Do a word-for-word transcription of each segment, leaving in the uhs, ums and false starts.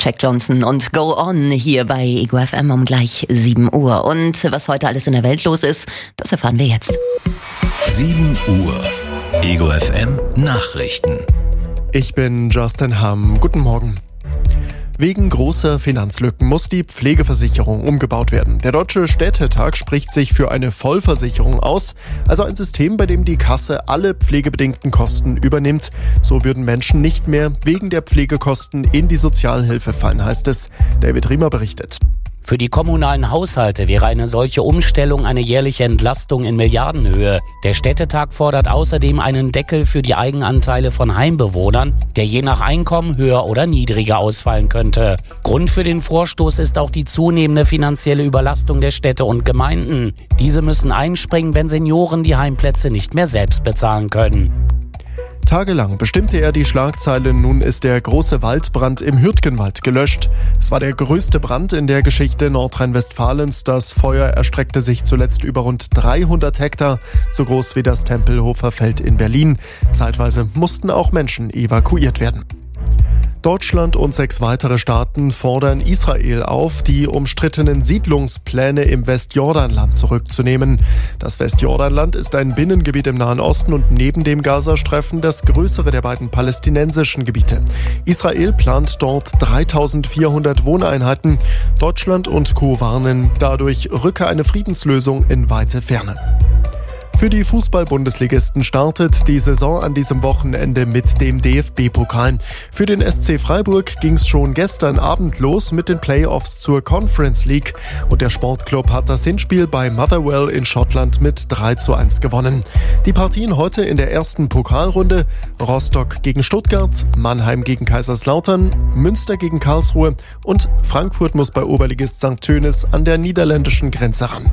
Jack Johnson und Go On hier bei Ego F M um gleich sieben Uhr. Und was heute alles in der Welt los ist, das erfahren wir jetzt. sieben Uhr. Ego F M Nachrichten. Ich bin Justin Hamm. Guten Morgen. Wegen großer Finanzlücken muss die Pflegeversicherung umgebaut werden. Der Deutsche Städtetag spricht sich für eine Vollversicherung aus, also ein System, bei dem die Kasse alle pflegebedingten Kosten übernimmt. So würden Menschen nicht mehr wegen der Pflegekosten in die Sozialhilfe fallen, heißt es. David Riemer berichtet. Für die kommunalen Haushalte wäre eine solche Umstellung eine jährliche Entlastung in Milliardenhöhe. Der Städtetag fordert außerdem einen Deckel für die Eigenanteile von Heimbewohnern, der je nach Einkommen höher oder niedriger ausfallen könnte. Grund für den Vorstoß ist auch die zunehmende finanzielle Überlastung der Städte und Gemeinden. Diese müssen einspringen, wenn Senioren die Heimplätze nicht mehr selbst bezahlen können. Tagelang bestimmte er die Schlagzeile, nun ist der große Waldbrand im Hürtgenwald gelöscht. Es war der größte Brand in der Geschichte Nordrhein-Westfalens. Das Feuer erstreckte sich zuletzt über rund dreihundert Hektar, so groß wie das Tempelhofer Feld in Berlin. Zeitweise mussten auch Menschen evakuiert werden. Deutschland und sechs weitere Staaten fordern Israel auf, die umstrittenen Siedlungspläne im Westjordanland zurückzunehmen. Das Westjordanland ist ein Binnengebiet im Nahen Osten und neben dem Gazastreifen das größere der beiden palästinensischen Gebiete. Israel plant dort dreitausendvierhundert Wohneinheiten. Deutschland und Co. warnen, dadurch rücke eine Friedenslösung in weite Ferne. Für die Fußball-Bundesligisten startet die Saison an diesem Wochenende mit dem D F B-Pokal. Für den S C Freiburg ging es schon gestern Abend los mit den Playoffs zur Conference League. Und der Sportclub hat das Hinspiel bei Motherwell in Schottland mit drei zu eins gewonnen. Die Partien heute in der ersten Pokalrunde: Rostock gegen Stuttgart, Mannheim gegen Kaiserslautern, Münster gegen Karlsruhe und Frankfurt muss bei Oberligist Sankt Tönis an der niederländischen Grenze ran.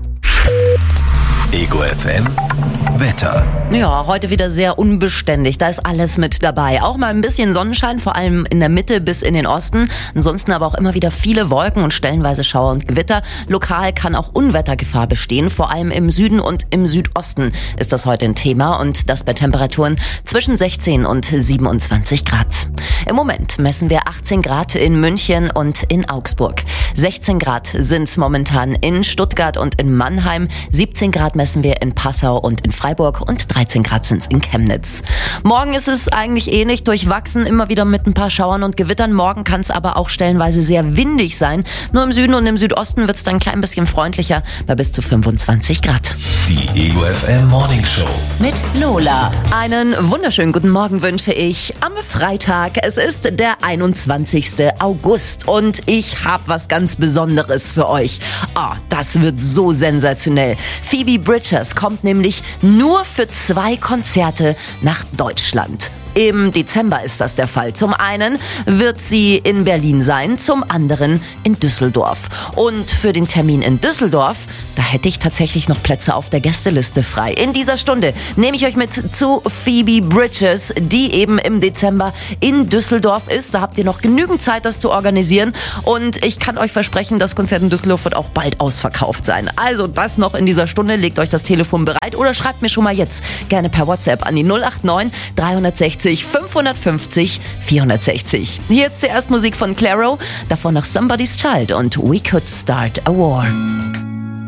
Ego F M Wetter. Ja, heute wieder sehr unbeständig. Da ist alles mit dabei. Auch mal ein bisschen Sonnenschein, vor allem in der Mitte bis in den Osten. Ansonsten aber auch immer wieder viele Wolken und stellenweise Schauer und Gewitter. Lokal kann auch Unwettergefahr bestehen. Vor allem im Süden und im Südosten ist das heute ein Thema. Und das bei Temperaturen zwischen sechzehn und siebenundzwanzig Grad. Im Moment messen wir achtzehn Grad in München und in Augsburg. sechzehn Grad sind es momentan in Stuttgart und in Mannheim. siebzehn Grad messen wir in Passau und in Freiburg und dreizehn Grad sind es in Chemnitz. Morgen ist es eigentlich ähnlich durchwachsen, immer wieder mit ein paar Schauern und Gewittern. Morgen kann es aber auch stellenweise sehr windig sein. Nur im Süden und im Südosten wird es dann ein klein bisschen freundlicher, bei bis zu fünfundzwanzig Grad. Die Ego F M Morning Show mit Lola. Einen wunderschönen guten Morgen wünsche ich am Freitag. Es ist der einundzwanzigsten August und ich habe was ganz Besonderes für euch. Oh, das wird so sensationell. Phoebe Bridgers kommt nämlich nur für zwei Konzerte nach Deutschland. Im Dezember ist das der Fall. Zum einen wird sie in Berlin sein, zum anderen in Düsseldorf. Und für den Termin in Düsseldorf, da hätte ich tatsächlich noch Plätze auf der Gästeliste frei. In dieser Stunde nehme ich euch mit zu Phoebe Bridgers, die eben im Dezember in Düsseldorf ist. Da habt ihr noch genügend Zeit, das zu organisieren. Und ich kann euch versprechen, das Konzert in Düsseldorf wird auch bald ausverkauft sein. Also das noch in dieser Stunde. Legt euch das Telefon bereit oder schreibt mir schon mal jetzt gerne per WhatsApp an die null acht neun dreihundertsechzig fünfhundertfünfzig vierhundertsechzig. Hier ist zuerst Musik von Clairo, davor noch Somebody's Child und We Could Start a War.